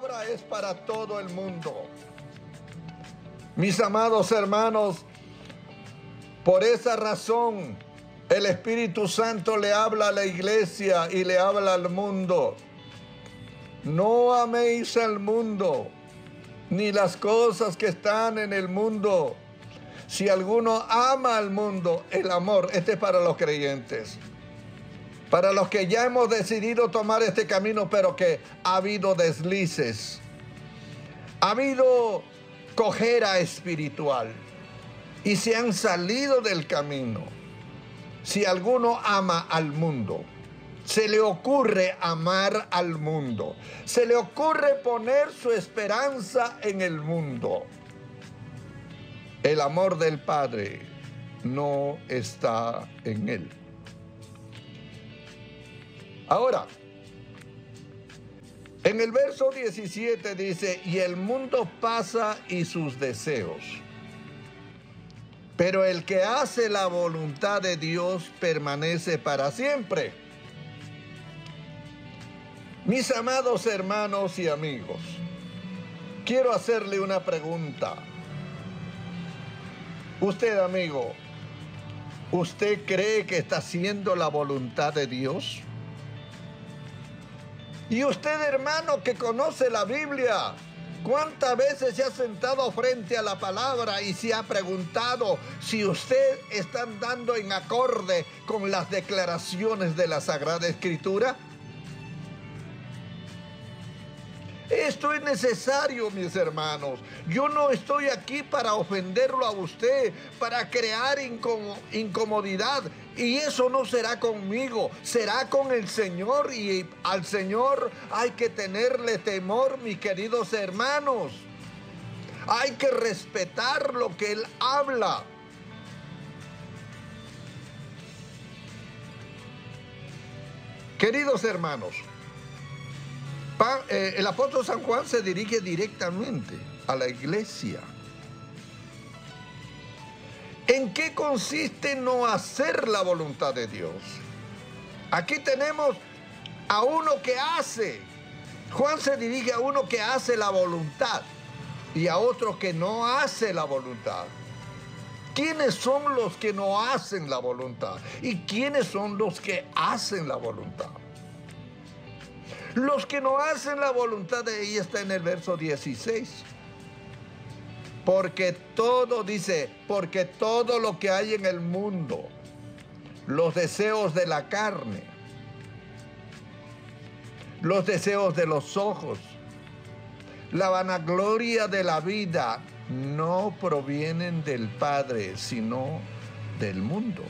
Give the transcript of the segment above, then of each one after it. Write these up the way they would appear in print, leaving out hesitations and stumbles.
palabra es para todo el mundo. Mis amados hermanos, por esa razón el Espíritu Santo le habla a la iglesia y le habla al mundo. No améis al mundo, ni las cosas que están en el mundo. Si alguno ama al mundo, el amor, este es para los creyentes. Para los que ya hemos decidido tomar este camino, pero que ha habido deslices. Ha habido cojera espiritual y se han salido del camino. Si alguno ama al mundo, se le ocurre amar al mundo, se le ocurre poner su esperanza en el mundo, el amor del Padre no está en él. Ahora, en el verso 17 dice, y el mundo pasa y sus deseos, pero el que hace la voluntad de Dios permanece para siempre. Mis amados hermanos y amigos, quiero hacerle una pregunta. Usted, amigo, ¿usted cree que está haciendo la voluntad de Dios? Y usted, hermano, que conoce la Biblia, ¿cuántas veces se ha sentado frente a la palabra y se ha preguntado si usted está andando en acorde con las declaraciones de la Sagrada Escritura? Esto es necesario, mis hermanos. Yo no estoy aquí para ofenderlo a usted, para crear incomodidad. Y eso no será conmigo, será con el Señor. Y al Señor hay que tenerle temor, mis queridos hermanos. Hay que respetar lo que Él habla. Queridos hermanos, el apóstol San Juan se dirige directamente a la iglesia. ¿En qué consiste no hacer la voluntad de Dios? Aquí tenemos a uno que hace. Juan se dirige a uno que hace la voluntad y a otro que no hace la voluntad. ¿Quiénes son los que no hacen la voluntad? ¿Y quiénes son los que hacen la voluntad? Los que no hacen la voluntad de ella está en el verso 16. Porque todo, dice, porque todo lo que hay en el mundo, los deseos de la carne, los deseos de los ojos, la vanagloria de la vida, no provienen del Padre, sino del mundo.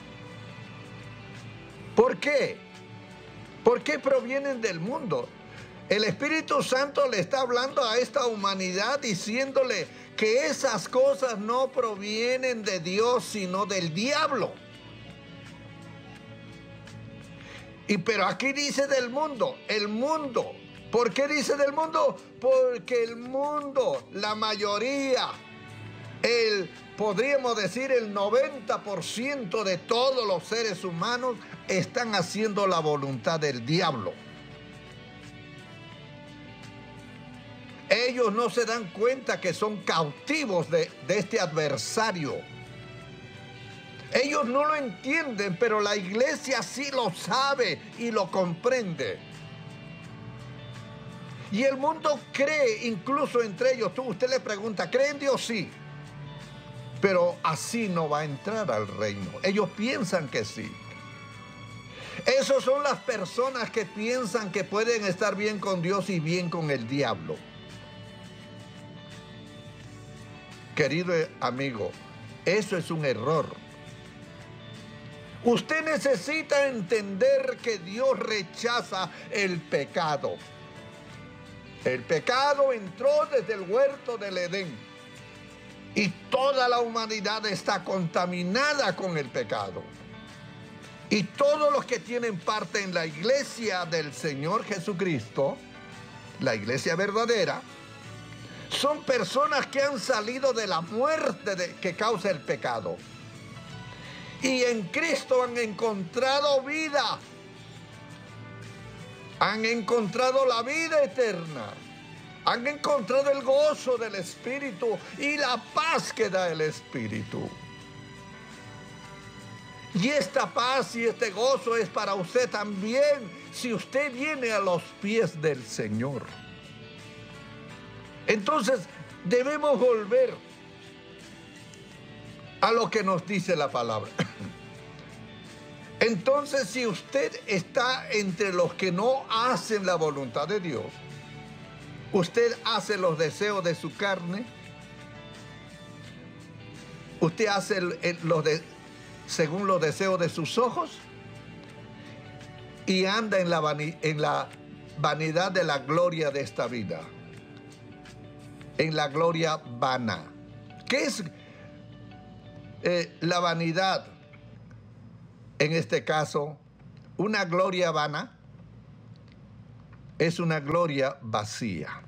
¿Por qué? ¿Por qué provienen del mundo? El Espíritu Santo le está hablando a esta humanidad diciéndole que esas cosas no provienen de Dios, sino del diablo. Pero aquí dice del mundo, el mundo. ¿Por qué dice del mundo? Porque el mundo, la mayoría, podríamos decir el 90% de todos los seres humanos están haciendo la voluntad del diablo. Ellos no se dan cuenta que son cautivos de este adversario. Ellos no lo entienden, pero la iglesia sí lo sabe y lo comprende. Y el mundo cree, incluso entre ellos. Usted le pregunta, ¿cree en Dios? Sí. Pero así no va a entrar al reino. Ellos piensan que sí. Esas son las personas que piensan que pueden estar bien con Dios y bien con el diablo. Querido amigo, eso es un error. Usted necesita entender que Dios rechaza el pecado. El pecado entró desde el huerto del Edén. Y toda la humanidad está contaminada con el pecado. Y todos los que tienen parte en la iglesia del Señor Jesucristo, la iglesia verdadera, son personas que han salido de la muerte que causa el pecado. Y en Cristo han encontrado vida. Han encontrado la vida eterna. Han encontrado el gozo del Espíritu y la paz que da el Espíritu. Y esta paz y este gozo es para usted también si usted viene a los pies del Señor. Entonces debemos volver a lo que nos dice la palabra. Entonces, si usted está entre los que no hacen la voluntad de Dios, usted hace los deseos de su carne, usted hace según los deseos de sus ojos y anda en la vanidad de la gloria de esta vida, en la gloria vana. ¿Qué es la vanidad? En este caso, una gloria vana es una gloria vacía.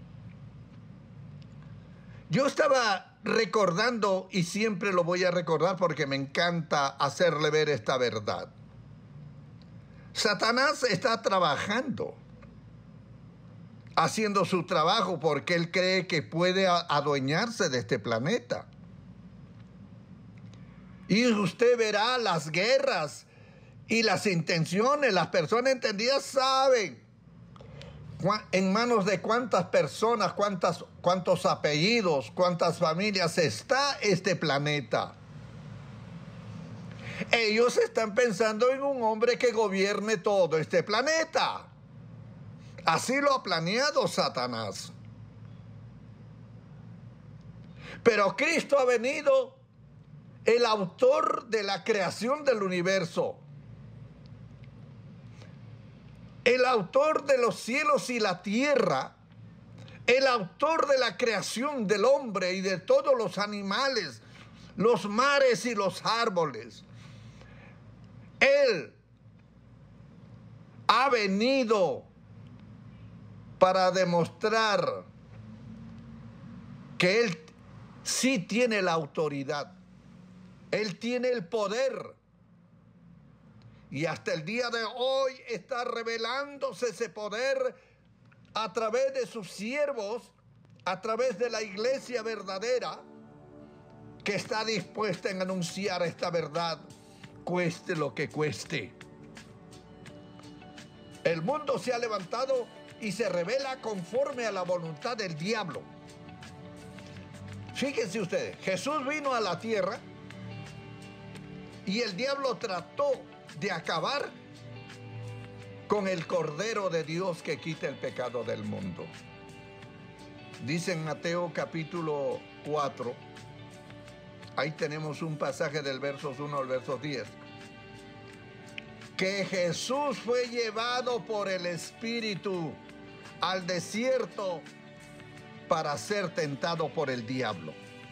Yo estaba recordando, y siempre lo voy a recordar porque me encanta hacerle ver esta verdad. Satanás está trabajando, haciendo su trabajo porque él cree que puede adueñarse de este planeta. Y usted verá las guerras y las intenciones. Las personas entendidas saben en manos de cuántas personas, cuántos apellidos, cuántas familias está este planeta. Ellos están pensando en un hombre que gobierne todo este planeta. Así lo ha planeado Satanás. Pero Cristo ha venido, el autor de la creación del universo, el autor de los cielos y la tierra, el autor de la creación del hombre y de todos los animales, los mares y los árboles. Él ha venido para demostrar que Él sí tiene la autoridad. Él tiene el poder. Y hasta el día de hoy está revelándose ese poder a través de sus siervos, a través de la iglesia verdadera, que está dispuesta en anunciar esta verdad, cueste lo que cueste. El mundo se ha levantado y se revela conforme a la voluntad del diablo. Fíjense ustedes, Jesús vino a la tierra y el diablo trató de acabar con el Cordero de Dios que quita el pecado del mundo. Dice en Mateo capítulo 4, ahí tenemos un pasaje del versos 1 al verso 10, que Jesús fue llevado por el Espíritu al desierto para ser tentado por el diablo.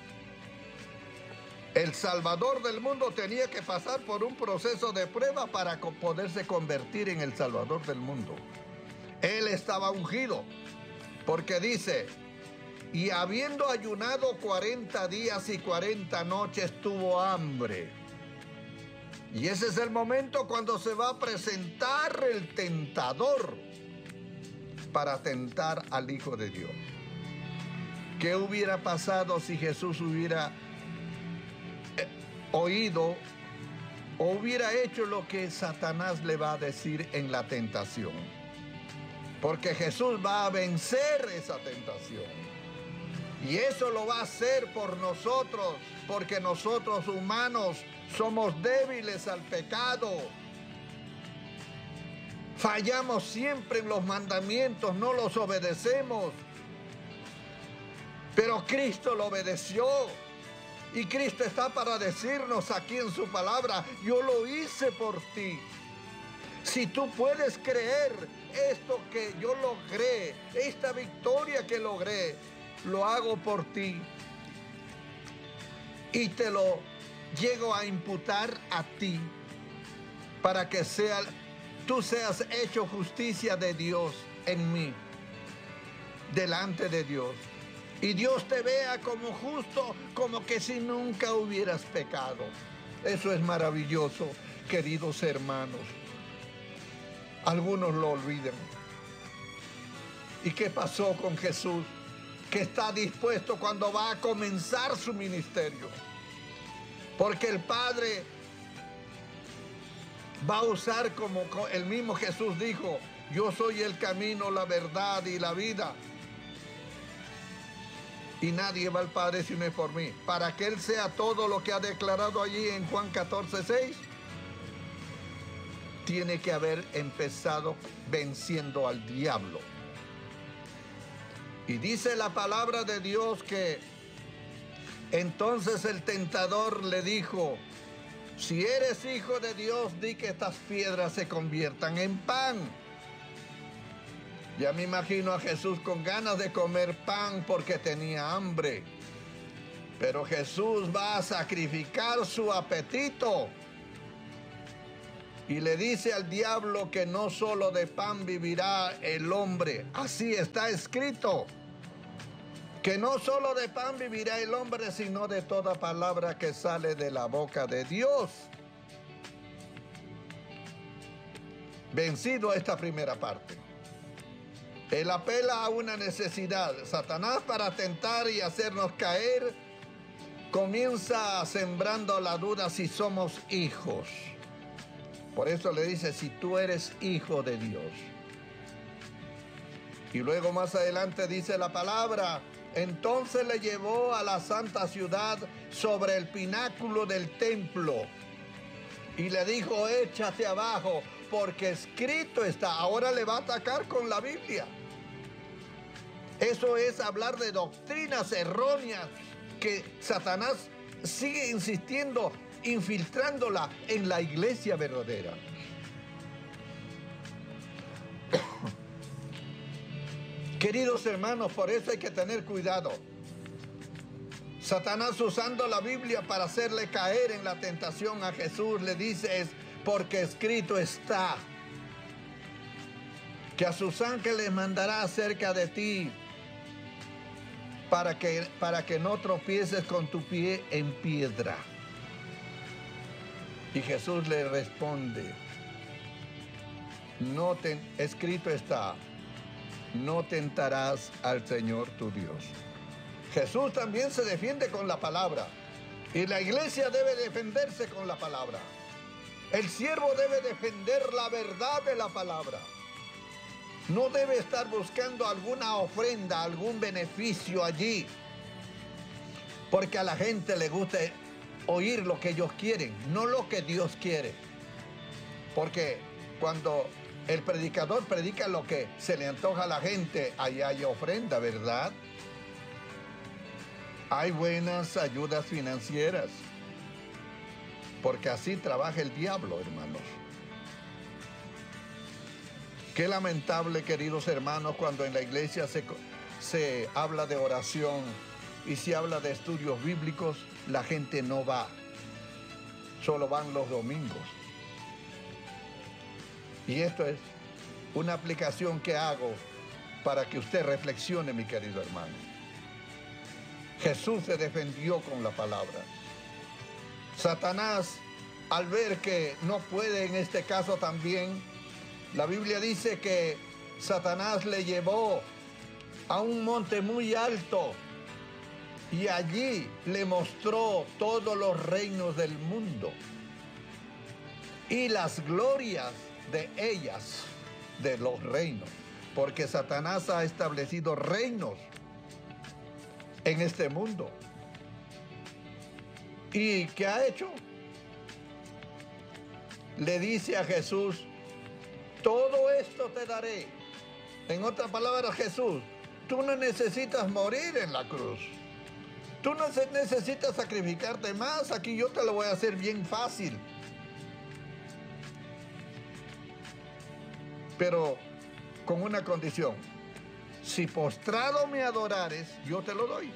El Salvador del mundo tenía que pasar por un proceso de prueba para poderse convertir en el Salvador del mundo. Él estaba ungido, porque dice, y habiendo ayunado 40 días y 40 noches tuvo hambre. Y ese es el momento cuando se va a presentar el tentador para tentar al Hijo de Dios. ¿Qué hubiera pasado si Jesús hubiera oído o hubiera hecho lo que Satanás le va a decir en la tentación? Porque Jesús va a vencer esa tentación. Y eso lo va a hacer por nosotros, porque nosotros humanos somos débiles al pecado. Fallamos siempre en los mandamientos, no los obedecemos. Pero Cristo lo obedeció. Y Cristo está para decirnos aquí en su palabra, yo lo hice por ti. Si tú puedes creer esto que yo logré, esta victoria que logré, lo hago por ti. Y te lo llego a imputar a ti para que tú seas hecho justicia de Dios en mí, delante de Dios. Y Dios te vea como justo, como que si nunca hubieras pecado. Eso es maravilloso, queridos hermanos. Algunos lo olvidan. ¿Y qué pasó con Jesús? que está dispuesto cuando va a comenzar su ministerio. Porque el Padre va a usar, como el mismo Jesús dijo, yo soy el camino, la verdad y la vida. Y nadie va al Padre si no es por mí. Para que Él sea todo lo que ha declarado allí en Juan 14:6, tiene que haber empezado venciendo al diablo. Y dice la palabra de Dios que entonces el tentador le dijo, si eres hijo de Dios, di que estas piedras se conviertan en pan. Ya me imagino a Jesús con ganas de comer pan porque tenía hambre. Pero Jesús va a sacrificar su apetito. Y le dice al diablo que no solo de pan vivirá el hombre. Así está escrito. Que no solo de pan vivirá el hombre, sino de toda palabra que sale de la boca de Dios. Vencido esta primera parte. Él apela a una necesidad. Satanás, para tentar y hacernos caer, comienza sembrando la duda si somos hijos. Por eso le dice, si tú eres hijo de Dios. Y luego más adelante dice la palabra, entonces le llevó a la santa ciudad sobre el pináculo del templo y le dijo, échate abajo, porque escrito está. Ahora le va a atacar con la Biblia. Eso es hablar de doctrinas erróneas que Satanás sigue insistiendo, infiltrándola en la iglesia verdadera. Queridos hermanos, por eso hay que tener cuidado. Satanás, usando la Biblia para hacerle caer en la tentación a Jesús, le dice, es porque escrito está, que a sus ángeles mandará acerca de ti, para que no tropieces con tu pie en piedra. Y Jesús le responde, escrito está, no tentarás al Señor tu Dios. Jesús también se defiende con la palabra. Y la iglesia debe defenderse con la palabra. El siervo debe defender la verdad de la palabra. No debe estar buscando alguna ofrenda, algún beneficio allí. Porque a la gente le gusta oír lo que ellos quieren, no lo que Dios quiere. Porque cuando el predicador predica lo que se le antoja a la gente, ahí hay ofrenda, ¿verdad? Hay buenas ayudas financieras. Porque así trabaja el diablo, hermanos. Qué lamentable, queridos hermanos, cuando en la iglesia se habla de oración y se habla de estudios bíblicos, la gente no va. Solo van los domingos. Y esto es una aplicación que hago para que usted reflexione, mi querido hermano. Jesús se defendió con la palabra. Satanás, al ver que no puede en este caso también, la Biblia dice que Satanás le llevó a un monte muy alto y allí le mostró todos los reinos del mundo y las glorias de ellas, de los reinos, porque Satanás ha establecido reinos en este mundo. ¿Y qué ha hecho? Le dice a Jesús, todo esto te daré. En otras palabras, Jesús, tú no necesitas morir en la cruz. Tú no necesitas sacrificarte más. Aquí yo te lo voy a hacer bien fácil. Pero con una condición. Si postrado me adorares, yo te lo doy.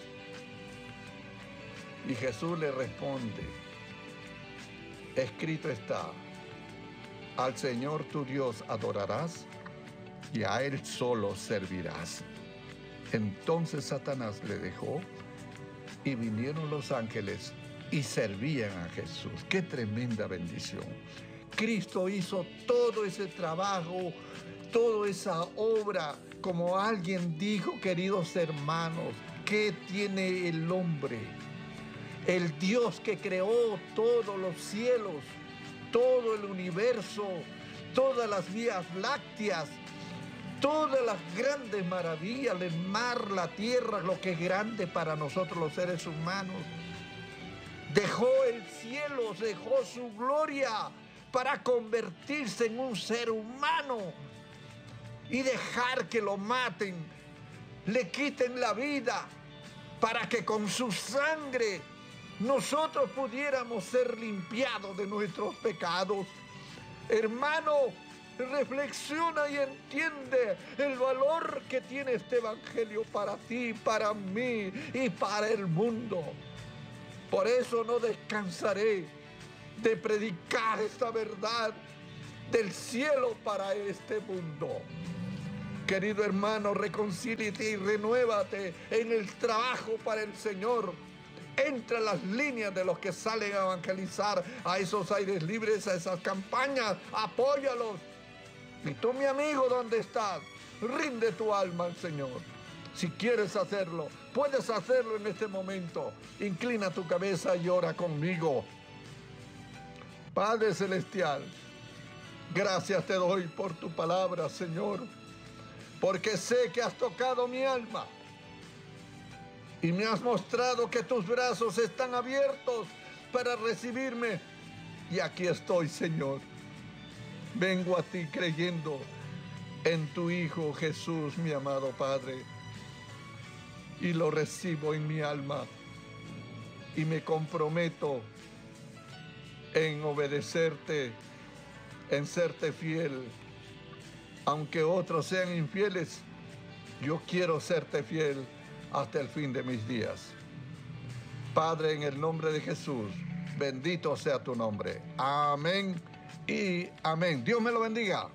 Y Jesús le responde, escrito está, al Señor tu Dios adorarás y a Él solo servirás. Entonces Satanás le dejó y vinieron los ángeles y servían a Jesús. ¡Qué tremenda bendición! Cristo hizo todo ese trabajo, toda esa obra como alguien dijo, queridos hermanos, ¿qué tiene el hombre? El Dios que creó todos los cielos, todo el universo, todas las vías lácteas, todas las grandes maravillas, el mar, la tierra, lo que es grande para nosotros los seres humanos. Dejó el cielo, dejó su gloria para convertirse en un ser humano y dejar que lo maten, le quiten la vida, para que con su sangre nosotros pudiéramos ser limpiados de nuestros pecados. Hermano, reflexiona y entiende el valor que tiene este evangelio para ti, para mí y para el mundo. Por eso no descansaré de predicar esta verdad del cielo para este mundo. Querido hermano, reconcíliate y renuévate en el trabajo para el Señor. Entra en las líneas de los que salen a evangelizar a esos aires libres, a esas campañas. Apóyalos. Y tú, mi amigo, ¿dónde estás? Rinde tu alma al Señor. Si quieres hacerlo, puedes hacerlo en este momento. Inclina tu cabeza y ora conmigo. Padre Celestial, gracias te doy por tu palabra, Señor, porque sé que has tocado mi alma y me has mostrado que tus brazos están abiertos para recibirme. Y aquí estoy, Señor. Vengo a ti creyendo en tu Hijo Jesús, mi amado Padre, y lo recibo en mi alma y me comprometo en obedecerte, en serte fiel. Aunque otros sean infieles, yo quiero serte fiel hasta el fin de mis días. Padre, en el nombre de Jesús, bendito sea tu nombre. Amén y amén. Dios me lo bendiga.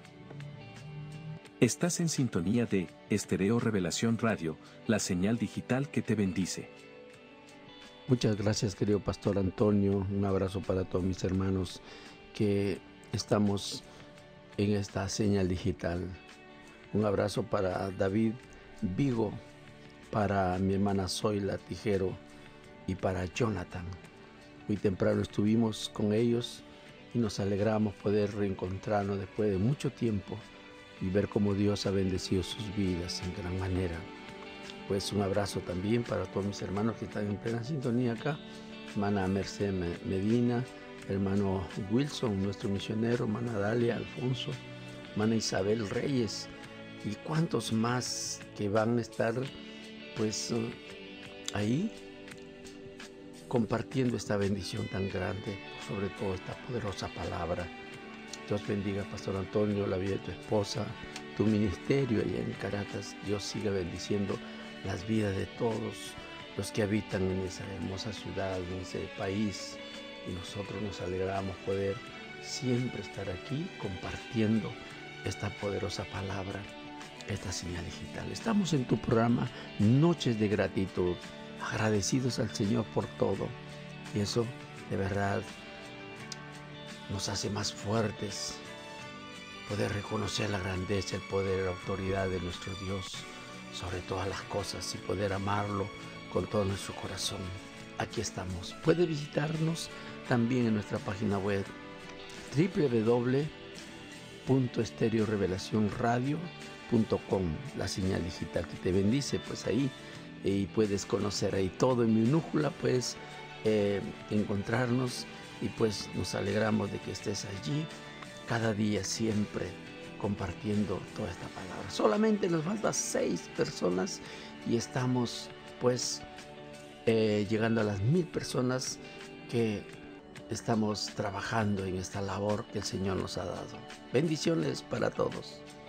Estás en sintonía de Estéreo Revelación Radio, la señal digital que te bendice. Muchas gracias, querido Pastor Antonio. Un abrazo para todos mis hermanos que estamos en esta señal digital. Un abrazo para David Vigo, para mi hermana Zoila Tijero y para Jonathan. Muy temprano estuvimos con ellos y nos alegramos poder reencontrarnos después de mucho tiempo y ver cómo Dios ha bendecido sus vidas en gran manera. Pues un abrazo también para todos mis hermanos que están en plena sintonía acá. Hermana Mercedes Medina, hermano Wilson, nuestro misionero, hermana Dalia Alfonso, hermana Isabel Reyes y cuantos más que van a estar pues ahí compartiendo esta bendición tan grande, sobre todo esta poderosa palabra. Dios bendiga, Pastor Antonio, la vida de tu esposa, tu ministerio allá en Caracas. Dios siga bendiciendo las vidas de todos los que habitan en esa hermosa ciudad, en ese país. Y nosotros nos alegramos poder siempre estar aquí compartiendo esta poderosa palabra, esta señal digital. Estamos en tu programa Noches de Gratitud, agradecidos al Señor por todo. Y eso de verdad nos hace más fuertes, poder reconocer la grandeza, el poder, la autoridad de nuestro Dios sobre todas las cosas y poder amarlo con todo nuestro corazón. Aquí estamos. Puede visitarnos también en nuestra página web www.estereorevelacionradio.com, la señal digital que te bendice, pues ahí y puedes conocer ahí todo en minúscula, puedes encontrarnos y pues nos alegramos de que estés allí cada día siempre compartiendo toda esta palabra. Solamente nos faltan 6 personas y estamos pues llegando a las 1000 personas que estamos trabajando en esta labor que el Señor nos ha dado. Bendiciones para todos.